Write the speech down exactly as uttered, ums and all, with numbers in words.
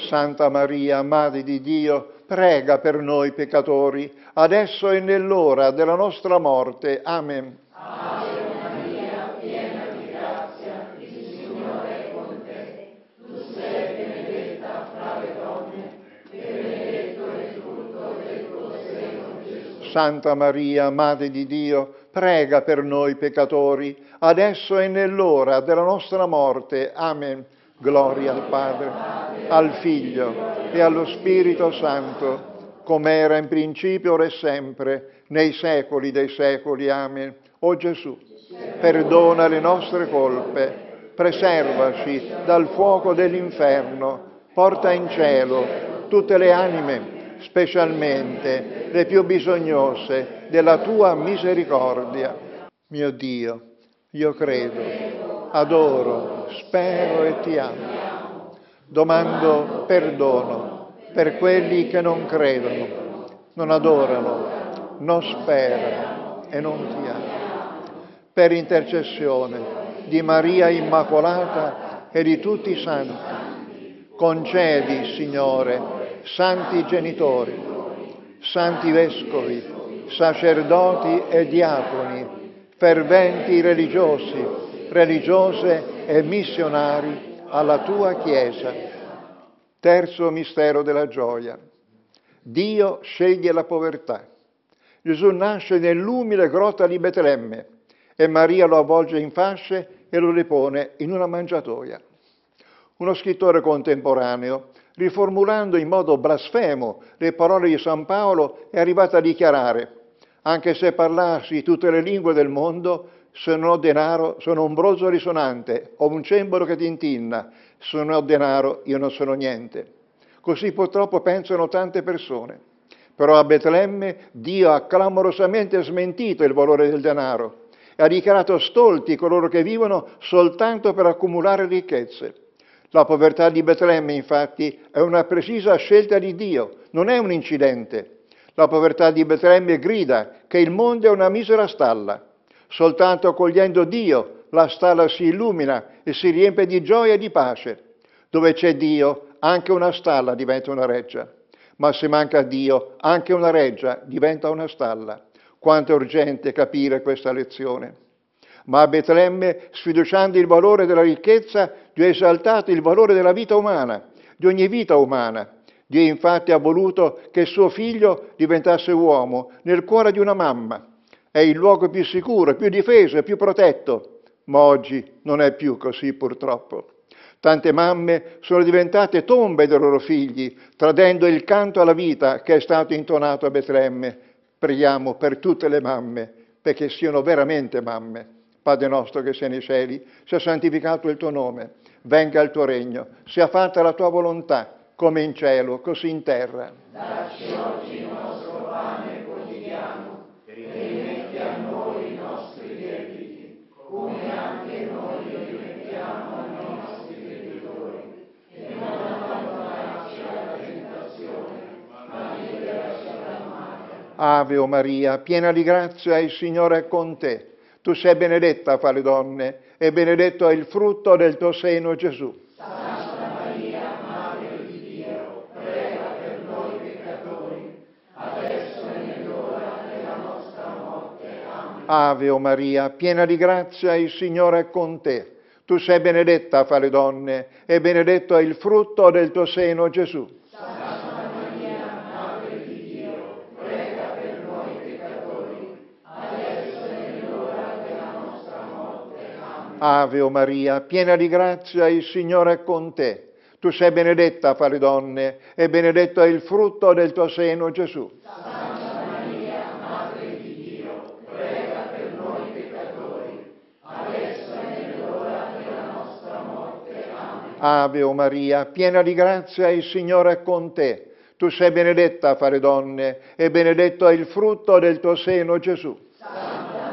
Santa Maria, Madre di Dio, prega per noi peccatori, adesso e nell'ora della nostra morte. Amen. Ave Maria, piena di grazia, il Signore è con te. Tu sei benedetta fra le donne, e benedetto è il frutto del tuo seno, Gesù. Santa Maria, Madre di Dio, prega per noi peccatori, adesso e nell'ora della nostra morte. Amen. Gloria al Padre, al Figlio e allo Spirito Santo, come era in principio, ora e sempre, nei secoli dei secoli. Amen. O Gesù, perdona le nostre colpe, preservaci dal fuoco dell'inferno, porta in cielo tutte le anime, specialmente le più bisognose della tua misericordia. Mio Dio, io credo, adoro, spero e ti amo. Domando perdono per quelli che non credono, non adorano, non sperano e non ti amano. Per intercessione di Maria Immacolata e di tutti i santi, concedi, Signore, santi genitori, santi vescovi, sacerdoti e diaconi, ferventi religiosi, religiose e missionari alla tua Chiesa. Terzo mistero della gioia. Dio sceglie la povertà. Gesù nasce nell'umile grotta di Betlemme e Maria lo avvolge in fasce e lo depone in una mangiatoia. Uno scrittore contemporaneo, riformulando in modo blasfemo le parole di San Paolo, è arrivato a dichiarare: anche se parlassi tutte le lingue del mondo, se non ho denaro sono un bronzo risonante o un cembalo che tintinna, se non ho denaro io non sono niente. Così purtroppo pensano tante persone. Però a Betlemme Dio ha clamorosamente smentito il valore del denaro e ha dichiarato stolti coloro che vivono soltanto per accumulare ricchezze. La povertà di Betlemme, infatti, è una precisa scelta di Dio, non è un incidente. La povertà di Betlemme grida che il mondo è una misera stalla. Soltanto accogliendo Dio la stalla si illumina e si riempie di gioia e di pace. Dove c'è Dio, anche una stalla diventa una reggia. Ma se manca Dio, anche una reggia diventa una stalla. Quanto è urgente capire questa lezione. Ma a Betlemme, sfiduciando il valore della ricchezza, Dio ha esaltato il valore della vita umana, di ogni vita umana. Dio infatti ha voluto che suo figlio diventasse uomo nel cuore di una mamma. È il luogo più sicuro, più difeso e più protetto. Ma oggi non è più così, purtroppo. Tante mamme sono diventate tombe dei loro figli, tradendo il canto alla vita che è stato intonato a Betlemme. Preghiamo per tutte le mamme, perché siano veramente mamme. Padre nostro che sei nei cieli, sia santificato il tuo nome, venga il tuo regno, sia fatta la tua volontà, come in cielo, così in terra. Dacci oggi il nostro pane quotidiano, e rimetti a noi i nostri debiti, come anche noi li rimettiamo ai nostri debitori, e non abbandonarci alla tentazione, ma liberaci dal male. Ave o Maria, piena di grazia, il Signore è con te. Tu sei benedetta fra le donne, e benedetto è il frutto del tuo seno, Gesù. Santa Maria, Madre di Dio, prega per noi peccatori, adesso e nell'ora della nostra morte. Amen. Ave o Maria, piena di grazia, il Signore è con te. Tu sei benedetta fra le donne, e benedetto è il frutto del tuo seno, Gesù. Santa Maria, Madre di Dio, prega per noi peccatori, adesso e nell'ora della nostra morte. Amen. Ave o Maria, piena di grazia, il Signore è con te. Tu sei benedetta fra le donne, e benedetto è il frutto del tuo seno, Gesù. Santa Maria, Madre di Dio, prega per noi peccatori, adesso e nell'ora della nostra morte. Amen. Ave o Maria, piena di grazia, il Signore è con te. Tu sei benedetta fra le donne, e benedetto è il frutto del tuo seno, Gesù.